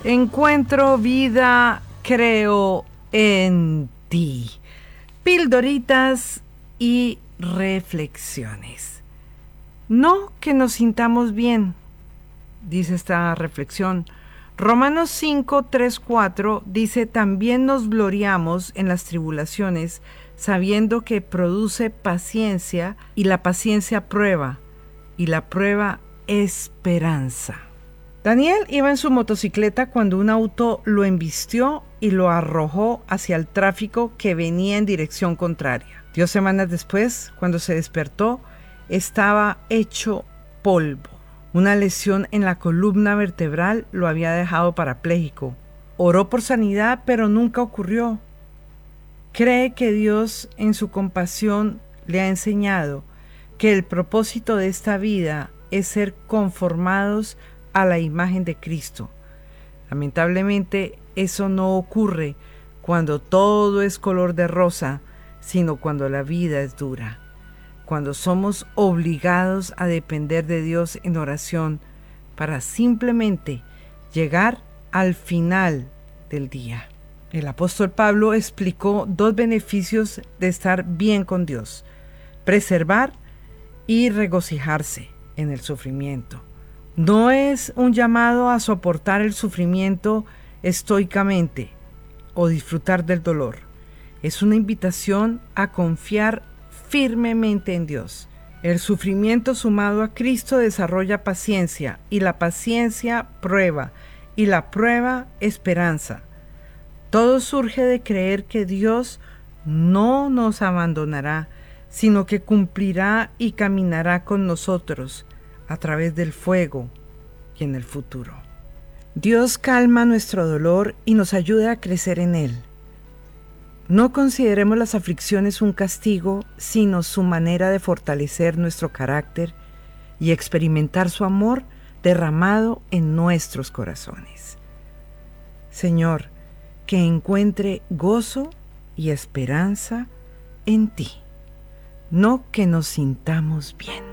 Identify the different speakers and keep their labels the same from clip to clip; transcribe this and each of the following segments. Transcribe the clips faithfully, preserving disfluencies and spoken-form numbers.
Speaker 1: Encuentro vida, creo en ti. Pildoritas y reflexiones. No que nos sintamos bien, dice esta reflexión. Romanos cinco, tres, cuatro dice: también nos gloriamos en las tribulaciones, sabiendo que produce paciencia, y la paciencia prueba, y la prueba esperanza. Daniel iba en su motocicleta cuando un auto lo embistió y lo arrojó hacia el tráfico que venía en dirección contraria. Diez semanas después, cuando se despertó, estaba hecho polvo. Una lesión en la columna vertebral lo había dejado parapléjico. Oró por sanidad, pero nunca ocurrió. Cree que Dios, en su compasión, le ha enseñado que el propósito de esta vida es ser conformados a la imagen de Cristo. Lamentablemente, eso no ocurre cuando todo es color de rosa, sino cuando la vida es dura, cuando somos obligados a depender de Dios en oración para simplemente llegar al final del día. El apóstol Pablo explicó dos beneficios de estar bien con Dios: preservar y regocijarse en el sufrimiento. No es un llamado a soportar el sufrimiento estoicamente o disfrutar del dolor. Es una invitación a confiar firmemente en Dios. El sufrimiento sumado a Cristo desarrolla paciencia, y la paciencia prueba, y la prueba esperanza. Todo surge de creer que Dios no nos abandonará, sino que cumplirá y caminará con nosotros a través del fuego y en el futuro. Dios calma nuestro dolor y nos ayuda a crecer en Él. No consideremos las aflicciones un castigo, sino su manera de fortalecer nuestro carácter y experimentar su amor derramado en nuestros corazones. Señor, que encuentre gozo y esperanza en ti, no que nos sintamos bien.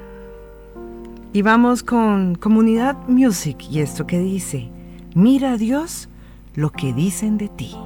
Speaker 1: Y vamos con Comunidad Music y esto que dice: mira, Dios, lo que dicen de ti.